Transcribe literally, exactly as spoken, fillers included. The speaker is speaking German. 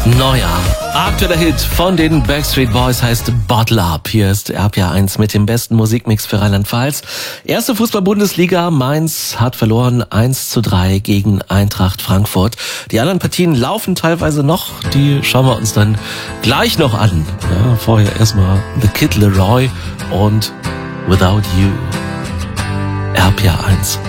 Neuer, aktueller Hit von den Backstreet Boys heißt Bottle Up. Hier ist R P R eins mit dem besten Musikmix für Rheinland-Pfalz. Erste Fußball-Bundesliga, Mainz hat verloren eins zu drei gegen Eintracht Frankfurt. Die anderen Partien laufen teilweise noch, die schauen wir uns dann gleich noch an. Ja, vorher erstmal The Kid Leroy und Without You. R P R eins.